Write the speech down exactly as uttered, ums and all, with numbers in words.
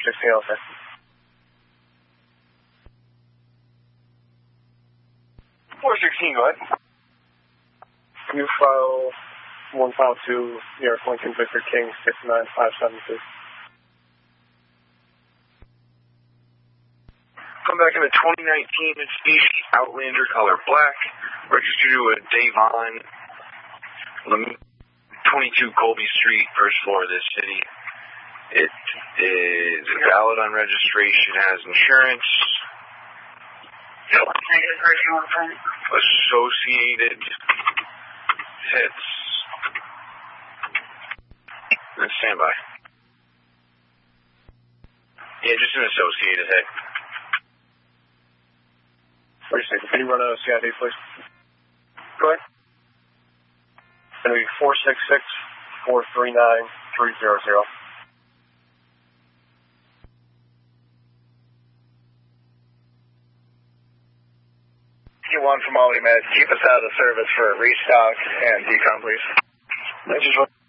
sixteen oh six. four sixteen, go ahead. New file one file two, New York Lincoln Victor King six nine five seven two. Come back in the twenty nineteen Mitsubishi Outlander color black, registered to a Davon, twenty-two Colby Street, first floor of this city. It is valid on registration, has insurance. Associated hits. And standby. Yeah, just an associated hit. thirty-six, can you run a C I D, please? Go ahead. It's going to be four six six, four three nine, three zero zero. One from Aldi Med, keep us out of service for restock and decom, please. Thank you.